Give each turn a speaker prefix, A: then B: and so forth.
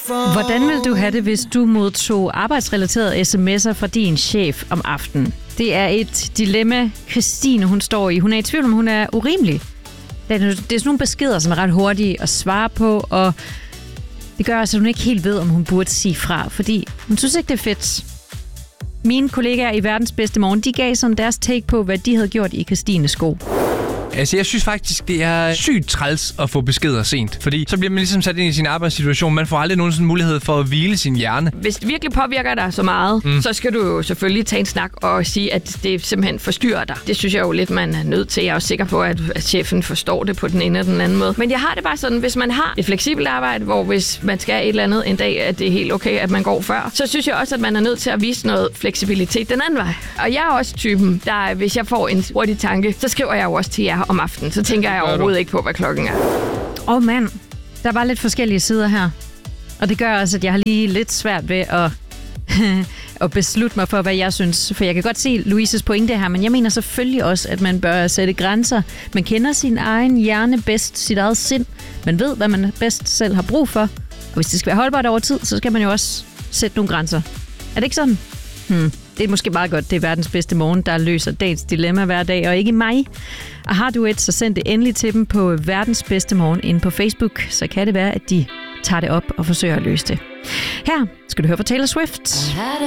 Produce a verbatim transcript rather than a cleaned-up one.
A: Hvordan vil du have det, hvis du modtog arbejdsrelaterede sms'er fra din chef om aftenen? Det er et dilemma, Christine hun står i. Hun er i tvivl om, hun er urimelig. Det er sådan nogle beskeder, som er ret hurtige at svare på, og det gør altså, at hun ikke helt ved, om hun burde sige fra, fordi hun synes ikke, det er fedt. Mine kollegaer i Verdens Bedste Morgen, de gav sådan deres take på, hvad de havde gjort i Christines sko.
B: Altså, jeg synes faktisk, det er sygt træls at få beskeder sent. Fordi så bliver man ligesom sat ind i sin arbejdssituation. Man får aldrig nogen sådan mulighed for at hvile sin hjerne.
C: Hvis det virkelig påvirker dig så meget, mm. så skal du jo selvfølgelig tage en snak og sige, at det simpelthen forstyrrer dig. Det synes jeg jo lidt, man er nødt til. Jeg er også sikker på, at, at chefen forstår det på den ene eller den anden måde. Men jeg har det bare sådan, hvis man har et fleksibelt arbejde, hvor hvis man skal et eller andet en dag, at det er helt okay, at man går før, så synes jeg også, at man er nødt til at vise noget fleksibilitet den anden vej. Og jeg er også typen, der hvis jeg får en hurtig tanke, så skriver jeg jo også til jer om aftenen. Så tænker jeg overhovedet ikke på, hvad klokken er.
A: Åh oh, mand, der var lidt forskellige sider her. Og det gør også, at jeg har lige lidt svært ved at, at beslutte mig for, hvad jeg synes. For jeg kan godt se Louises pointe her, men jeg mener selvfølgelig også, at man bør sætte grænser. Man kender sin egen hjerne bedst, sit eget sind. Man ved, hvad man bedst selv har brug for. Og hvis det skal være holdbart over tid, så skal man jo også sætte nogle grænser. Er det ikke sådan? Hmm. Det er måske meget godt, det er Verdens Bedste Morgen, der løser dagens dilemma hver dag, og ikke mig. Og har du et, så send det endelig til dem på Verdens Bedste Morgen inde på Facebook, så kan det være, at de tager det op og forsøger at løse det. Her skal du høre fra Taylor Swift.